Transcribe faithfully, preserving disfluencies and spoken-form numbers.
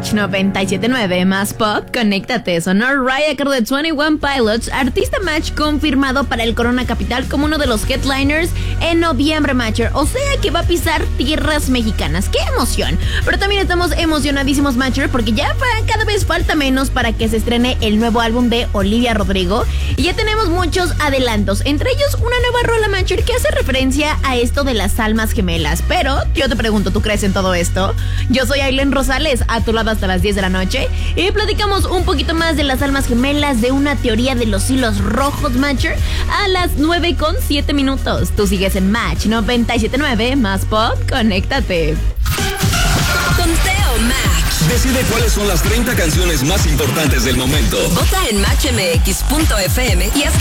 Match noventa y siete punto nueve más Pop, conéctate. Sonó Raya Carey de veintiuno Pilots, artista Match confirmado para el Corona Capital como uno de los headliners en noviembre, Matcher. O sea que va a pisar tierras mexicanas. ¡Qué emoción! Pero también estamos emocionadísimos, Matcher, porque ya cada vez falta menos para que se estrene el nuevo álbum de Olivia Rodrigo. Y ya tenemos muchos adelantos, entre ellos una nueva rola, Matcher, que hace referencia a esto de las almas gemelas. Pero yo te pregunto, ¿tú crees en todo esto? Yo soy Aileen Rosales, a tu lado hasta las diez de la noche, y platicamos un poquito más de las almas gemelas, de una teoría de los hilos rojos, Matcher, a las nueve con siete minutos. Tú sigues en Match noventa y siete punto nueve más Pop, conéctate. Conteo Match. Decide cuáles son las treinta canciones más importantes del momento. Vota en match m x punto f m y haz